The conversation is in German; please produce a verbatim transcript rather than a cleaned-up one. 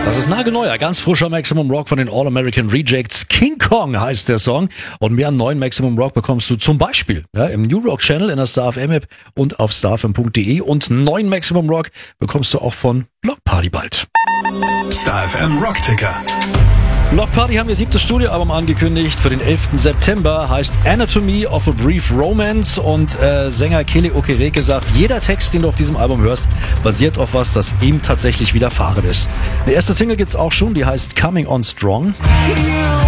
Das ist nagelneuer, ganz frischer Maximum Rock von den All-American Rejects. King Kong heißt der Song. Und mehr neuen Maximum Rock bekommst du zum Beispiel ja, im New Rock Channel in der Star F M App und auf starfm punkt de. Und neuen Maximum Rock bekommst du auch von Block Party bald. Star F M Rock Ticker. Block Party haben ihr siebtes Studioalbum angekündigt für den elften September, heißt Anatomy of a Brief Romance und äh, Sänger Kele Okereke sagt, jeder Text, den du auf diesem Album hörst, basiert auf was, das ihm tatsächlich widerfahren ist. Eine erste Single gibt's auch schon, die heißt Coming on Strong.